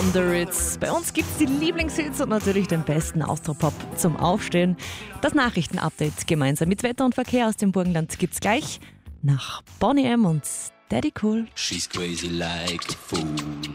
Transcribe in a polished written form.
The Ritz. Bei uns gibt's die Lieblingshits und natürlich den besten Austropop zum Aufstehen. Das Nachrichtenupdate gemeinsam mit Wetter und Verkehr aus dem Burgenland gibt's gleich nach Boney M. und Daddy Cool. She's crazy like a fool.